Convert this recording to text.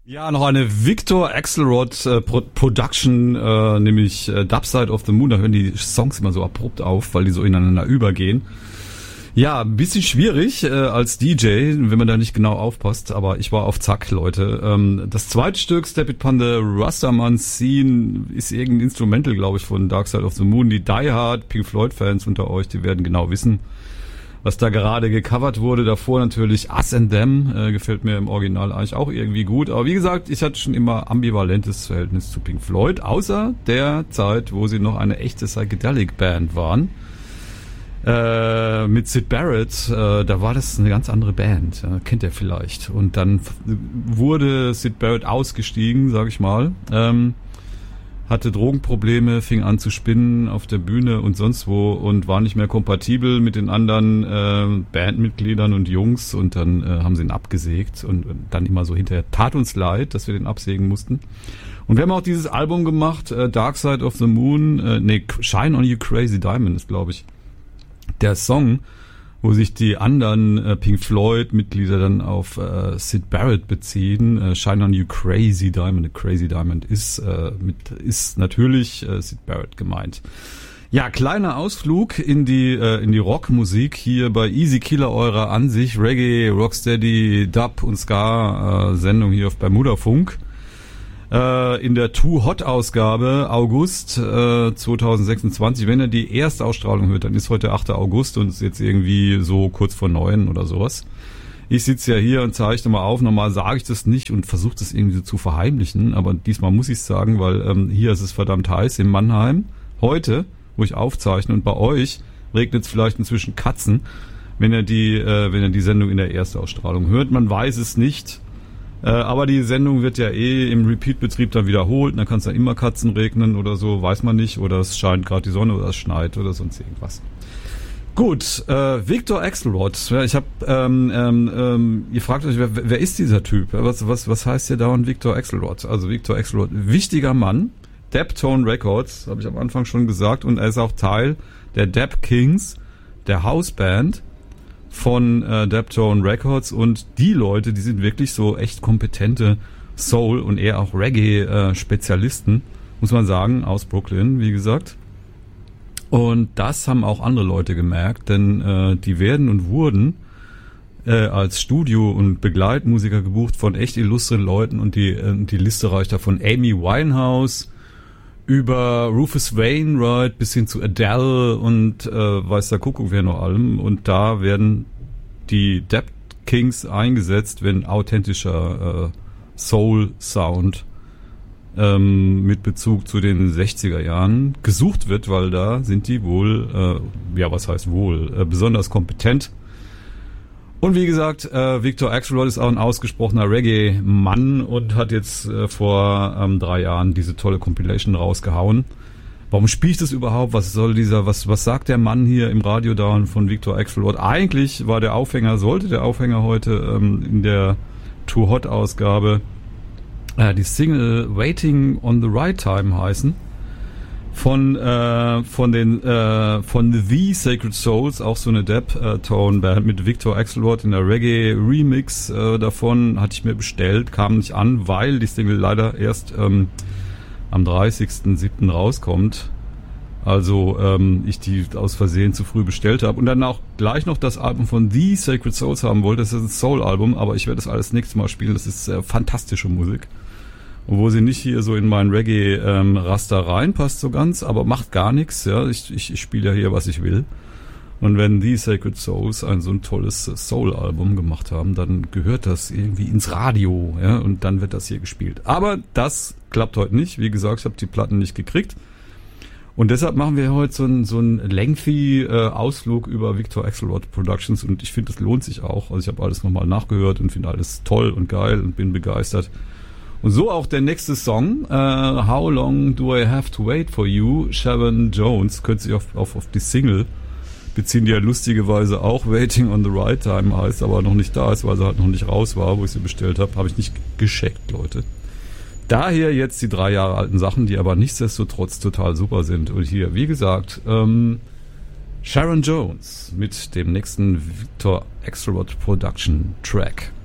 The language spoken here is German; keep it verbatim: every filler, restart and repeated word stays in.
Ja, noch eine Victor Axelrod äh, Pro- Production, äh, nämlich äh, Dub Side of the Moon. Da hören die Songs immer so abrupt auf, weil die so ineinander übergehen. Ja, ein bisschen schwierig äh, als D J, wenn man da nicht genau aufpasst, aber ich war auf Zack, Leute. Ähm, das zweite Stück, Step It Upon the Rastaman Scene, ist irgendein Instrumental, glaube ich, von Dark Side of the Moon. Die Die Hard Pink Floyd Fans unter euch, die werden genau wissen, was da gerade gecovert wurde. Davor natürlich Us and Them, äh, gefällt mir im Original eigentlich auch irgendwie gut. Aber wie gesagt, ich hatte schon immer ambivalentes Verhältnis zu Pink Floyd, außer der Zeit, wo sie noch eine echte Psychedelic-Band waren. Äh, mit Syd Barrett, äh, da war das eine ganz andere Band, äh, kennt ihr vielleicht. Und dann f- wurde Syd Barrett ausgestiegen, sag ich mal. Ähm, hatte Drogenprobleme, fing an zu spinnen auf der Bühne und sonst wo und war nicht mehr kompatibel mit den anderen äh, Bandmitgliedern und Jungs und dann äh, haben sie ihn abgesägt und, und dann immer so hinterher, tat uns leid, dass wir den absägen mussten. Und wir haben auch dieses Album gemacht, äh, Dark Side of the Moon, äh, nee, Shine on You Crazy Diamond ist, glaube ich, der Song, wo sich die anderen äh, Pink Floyd-Mitglieder dann auf äh, Syd Barrett beziehen. Äh, Shine on You Crazy Diamond. Crazy Diamond ist, äh, mit, ist natürlich äh, Syd Barrett gemeint. Ja, kleiner Ausflug in die äh, in die Rockmusik hier bei Easy Killer eurer Ansicht. Reggae, Rocksteady, Dub und Ska äh, Sendung hier auf Bermuda Funk. Äh, in der Too Hot Ausgabe August äh, zwanzig sechsundzwanzig. Wenn ihr die erste Ausstrahlung hört, dann ist heute der achte August und ist jetzt irgendwie so kurz vor neun oder sowas. Ich sitze ja hier und zeichne mal auf. Normal sage ich das nicht und versuche das irgendwie so zu verheimlichen, aber diesmal muss ich es sagen, weil ähm, hier ist es verdammt heiß in Mannheim. Heute, wo ich aufzeichne, und bei euch regnet es vielleicht inzwischen Katzen, wenn ihr die, äh, wenn ihr die Sendung in der Erstausstrahlung hört. Man weiß es nicht. Äh, aber die Sendung wird ja eh im Repeat-Betrieb dann wiederholt. Dann kann es ja immer Katzen regnen oder so, weiß man nicht. Oder es scheint gerade die Sonne oder es schneit oder sonst irgendwas. Gut, äh, Victor Axelrod. Ja, ich habe, ähm, ähm, ähm, ihr fragt euch, wer, wer ist dieser Typ? Was, was, was heißt hier dauernd Victor Axelrod? Also Victor Axelrod, wichtiger Mann. Daptone Records, habe ich am Anfang schon gesagt. Und er ist auch Teil der Dap Kings, der Hausband von äh, Daptone Records, und die Leute, die sind wirklich so echt kompetente Soul- und eher auch Reggae-Spezialisten, äh, muss man sagen, aus Brooklyn, wie gesagt. Und das haben auch andere Leute gemerkt, denn äh, die werden und wurden äh, als Studio- und Begleitmusiker gebucht von echt illustren Leuten, und die, äh, die Liste reicht da von Amy Winehouse über Rufus Wainwright bis hin zu Adele und äh, weiß der Kuckuck wer noch allem. Und da werden die Dap Kings eingesetzt, wenn authentischer äh, Soul-Sound ähm, mit Bezug zu den sechziger Jahren gesucht wird, weil da sind die wohl, äh, ja was heißt wohl, äh, besonders kompetent. Und wie gesagt, äh, Victor Axelrod ist auch ein ausgesprochener Reggae-Mann und hat jetzt äh, vor ähm, drei Jahren diese tolle Compilation rausgehauen. Warum spiele ich das überhaupt? Was soll dieser, was, was sagt der Mann hier im Radio dauernd von Victor Axelrod? Eigentlich war der Aufhänger, sollte der Aufhänger heute ähm, in der Too Hot Ausgabe äh, die Single Waiting on the Right Time heißen. Von äh, von den äh, von The Sacred Souls, auch so eine Daptone-Band mit Victor Axelrod in der Reggae-Remix äh, davon, hatte ich mir bestellt, kam nicht an, weil die Single leider erst ähm, am dreißigsten siebten rauskommt. Also ähm, ich die aus Versehen zu früh bestellt habe und dann auch gleich noch das Album von The Sacred Souls haben wollte. Das ist ein Soul-Album, aber ich werde das alles nächstes Mal spielen. Das ist äh, fantastische Musik. Obwohl sie nicht hier so in meinen Reggae-Raster ähm, reinpasst so ganz, aber macht gar nichts. Ja, ich, ich, ich spiele ja hier, was ich will. Und wenn die Sacred Souls ein so ein tolles Soul-Album gemacht haben, dann gehört das irgendwie ins Radio, ja, und dann wird das hier gespielt. Aber das klappt heute nicht. Wie gesagt, ich habe die Platten nicht gekriegt. Und deshalb machen wir heute so einen so einen lengthy äh, Ausflug über Victor Axelrod Productions, und ich finde, das lohnt sich auch. Also ich habe alles nochmal nachgehört und finde alles toll und geil und bin begeistert. Und so auch der nächste Song, uh, How Long Do I Have to Wait for You, Sharon Jones, könnte sich auf, auf, auf die Single beziehen, die ja lustigerweise auch Waiting on the Right Time heißt, aber noch nicht da ist, weil sie halt noch nicht raus war, wo ich sie bestellt habe. Habe ich nicht gescheckt, Leute. Daher jetzt die drei Jahre alten Sachen, die aber nichtsdestotrotz total super sind. Und hier, wie gesagt, ähm, Sharon Jones mit dem nächsten Victor Axelrod Production Track.